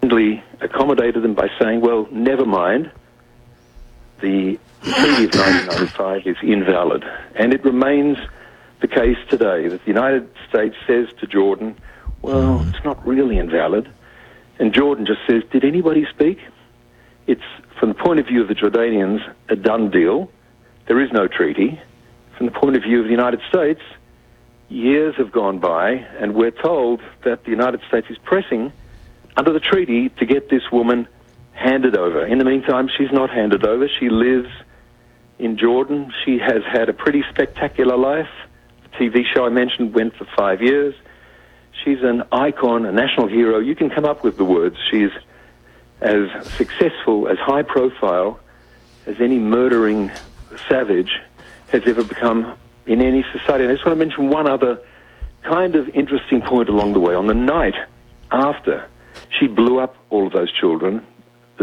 kindly accommodated them by saying, well, never mind, the Treaty of 1995 is invalid. And it remains the case today that the United States says to Jordan, well, it's not really invalid. And Jordan just says, did anybody speak? It's, from the point of view of the Jordanians, a done deal. There is no treaty. From the point of view of the United States, years have gone by, and we're told that the United States is pressing under the treaty to get this woman handed over. In the meantime, she's not handed over. She lives in Jordan. She has had a pretty spectacular life. The TV show I mentioned went for 5 years. She's an icon, a national hero. You can come up with the words. She's as successful, as high profile as any murdering savage has ever become in any society. And I just want to mention one other kind of interesting point along the way. On the night after she blew up all of those children, the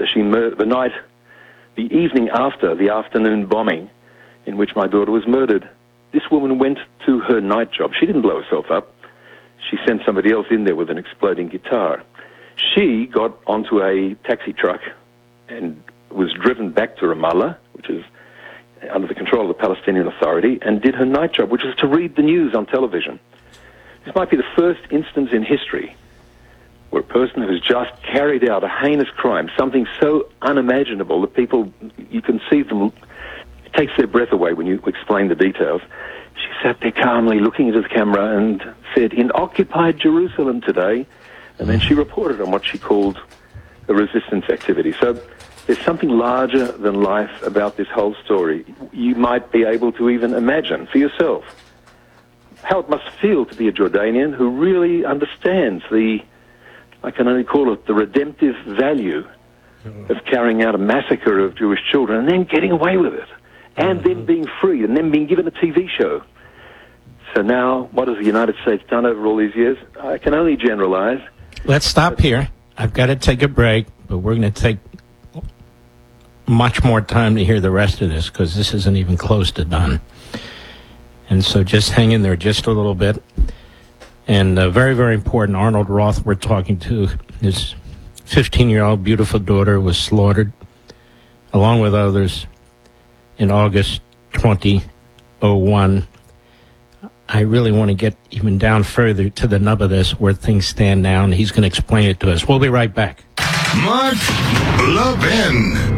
evening after the afternoon bombing in which my daughter was murdered, this woman went to her night job. She didn't blow herself up. She sent somebody else in there with an exploding guitar. She got onto a taxi truck and was driven back to Ramallah, which is under the control of the Palestinian Authority, and did her night job, which was to read the news on television. This might be the first instance in history where a person who has just carried out a heinous crime, something so unimaginable that people, you can see them, it takes their breath away when you explain the details. She sat there calmly looking into the camera and said, in occupied Jerusalem today, and then she reported on what she called a resistance activity. So there's something larger than life about this whole story. You might be able to even imagine for yourself how it must feel to be a Jordanian who really understands I can only call it the redemptive value of carrying out a massacre of Jewish children and then getting away with it, and then being free, and then being given a TV show. So now, what has the United States done over all these years? I can only generalize. Let's stop here. I've got to take a break, but we're going to take much more time to hear the rest of this because this isn't even close to done. And so just hang in there just a little bit. And very, very important, Arnold Roth we're talking to. His 15-year-old beautiful daughter was slaughtered, along with others, in August 2001. I really want to get even down further to the nub of this, where things stand now, and he's going to explain it to us. We'll be right back. Mark Levin.